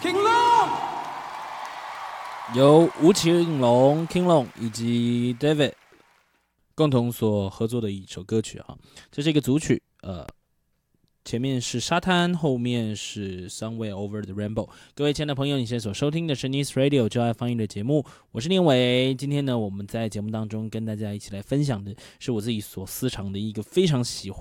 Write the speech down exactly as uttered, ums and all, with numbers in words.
King Long， 由吴奇隆 King Long 以及 David 共同所合作的一首歌曲哈，这是一个组曲，呃，前面是沙滩，后面是 Somewhere Over the Rainbow。各位亲爱的朋友，你现在所收听的是 Nice Radio 就爱放映的节目，我是念伟。今天呢，我们在节目当中跟大家一起来分享的是我自己所私藏的一个非常喜欢。